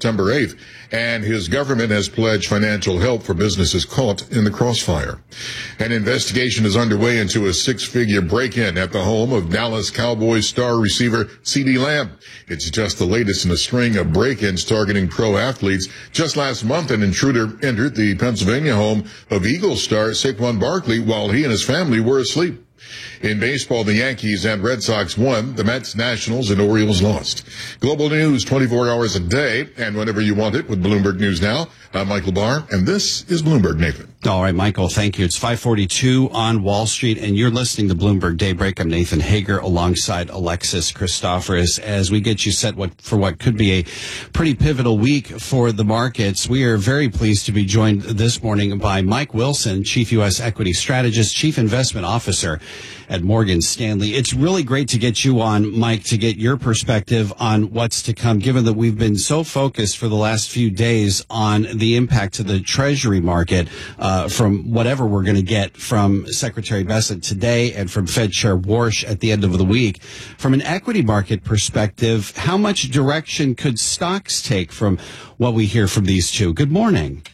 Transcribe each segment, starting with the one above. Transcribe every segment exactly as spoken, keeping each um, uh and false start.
September eighth, and his government has pledged financial help for businesses caught in the crossfire. An investigation is underway into a six-figure break-in at the home of Dallas Cowboys star receiver CeeDee Lamb. It's just the latest in a string of break-ins targeting pro athletes. Just last month, an intruder entered the Pennsylvania home of Eagles star Saquon Barkley while he and his family were asleep. In baseball, the Yankees and Red Sox won. The Mets, Nationals, and Orioles lost. Global news twenty-four hours a day and whenever you want it with Bloomberg News Now. I'm Michael Barr, and this is Bloomberg, Nathan. All right, Michael, thank you. It's five forty-two on Wall Street, and you're listening to Bloomberg Daybreak. I'm Nathan Hager alongside Alexis Christoforous as we get you set what, for what could be a pretty pivotal week for the markets. We are very pleased to be joined this morning by Mike Wilson, Chief U S Equity Strategist, Chief Investment Officer at Morgan Stanley. It's really great to get you on, Mike, to get your perspective on what's to come, given that we've been so focused for the last few days on the impact to the Treasury market uh, from whatever we're going to get from Secretary Bessent today and from Fed Chair Warsh at the end of the week. From an equity market perspective, how much direction could stocks take from what we hear from these two? Good morning.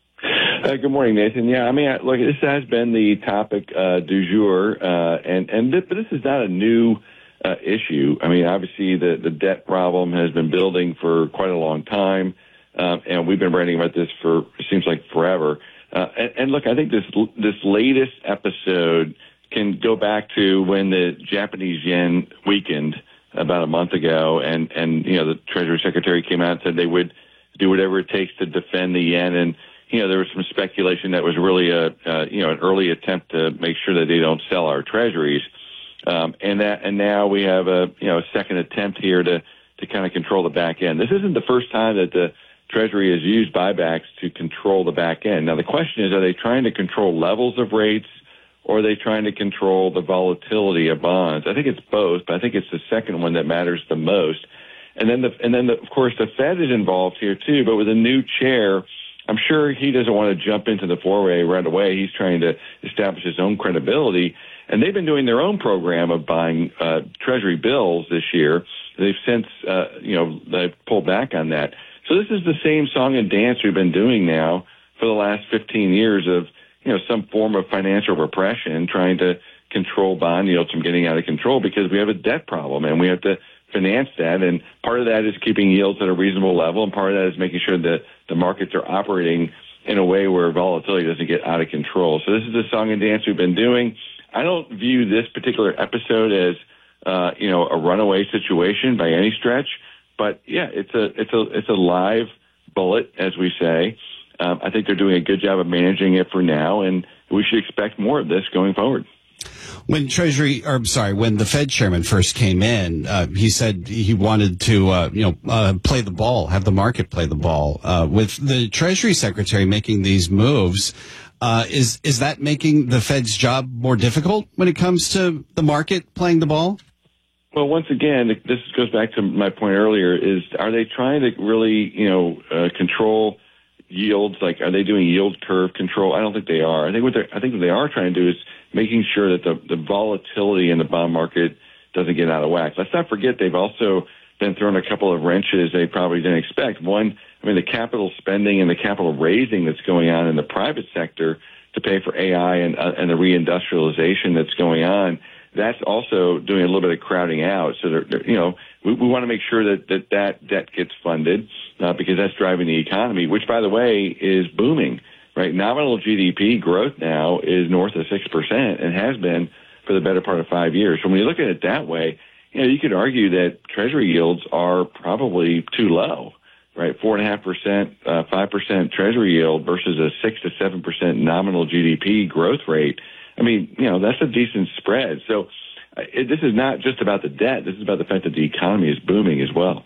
Uh, good morning, Nathan. Yeah, I mean, look, this has been the topic uh, du jour, uh, and and th- but this is not a new uh, issue. I mean, obviously, the the debt problem has been building for quite a long time, um, and we've been writing about this for it seems like forever. Uh, and, and look, I think this this latest episode can go back to when the Japanese yen weakened about a month ago, and and you know the Treasury Secretary came out and said they would do whatever it takes to defend the yen. And you know, there was some speculation that was really a, uh, you know, an early attempt to make sure that they don't sell our treasuries. Um, and that, and now we have a, you know, a second attempt here to, to kind of control the back end. This isn't the first time that the Treasury has used buybacks to control the back end. Now, the question is, are they trying to control levels of rates, or are they trying to control the volatility of bonds? I think it's both, but I think it's the second one that matters the most. And then, the, and then the, of course, the Fed is involved here too, but with a new chair, I'm sure he doesn't want to jump into the foray right away. He's trying to establish his own credibility. And they've been doing their own program of buying uh, Treasury bills this year. They've since, uh, you know, they've pulled back on that. So this is the same song and dance we've been doing now for the last fifteen years of, you know, some form of financial repression, trying to control bond yields from getting out of control because we have a debt problem and we have to finance that. And part of that is keeping yields at a reasonable level, and part of that is making sure that the markets are operating in a way where volatility doesn't get out of control. So this is the song and dance we've been doing. I don't view this particular episode as, uh, you know, a runaway situation by any stretch. But yeah, it's a it's a it's a live bullet, as we say. Um, I think they're doing a good job of managing it for now, and we should expect more of this going forward. When Treasury, or I'm sorry, when the Fed chairman first came in, uh, he said he wanted to, uh, you know, uh, play the ball, have the market play the ball. Uh, with the Treasury Secretary making these moves, uh, is is that making the Fed's job more difficult when it comes to the market playing the ball? Well, once again, this goes back to my point earlier: is are they trying to really, you know, uh, control yields? Like, are they doing yield curve control? I don't think they are. I think what they I think what they are trying to do is making sure that the, the volatility in the bond market doesn't get out of whack. Let's not forget they've also been thrown a couple of wrenches they probably didn't expect. One, I mean, the capital spending and the capital raising that's going on in the private sector to pay for A I and, uh, and the reindustrialization that's going on, that's also doing a little bit of crowding out. So, they're, they're, you know, we, we want to make sure that that, that debt gets funded uh, because that's driving the economy, which, by the way, is booming. Right, nominal G D P growth now is north of six percent and has been for the better part of five years. So when you look at it that way, you know, you could argue that Treasury yields are probably too low, right? Four and a half percent, uh, five percent Treasury yield versus a six to seven percent nominal G D P growth rate. I mean, you know, that's a decent spread. So uh, it, this is not just about the debt. This is about the fact that the economy is booming as well.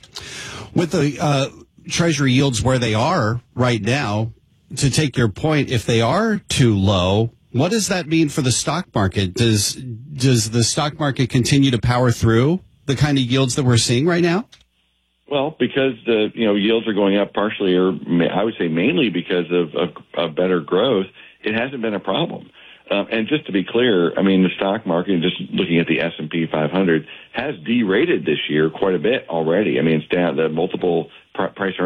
With the uh, Treasury yields where they are right now, to take your point, if they are too low, what does that mean for the stock market? Does does the stock market continue to power through the kind of yields that we're seeing right now? Well, because the you know yields are going up partially, or I would say mainly because of, of, of better growth, it hasn't been a problem. Um, and just to be clear, I mean, the stock market, just looking at the S and P five hundred, has derated this year quite a bit already. I mean, it's down, the multiple pr- price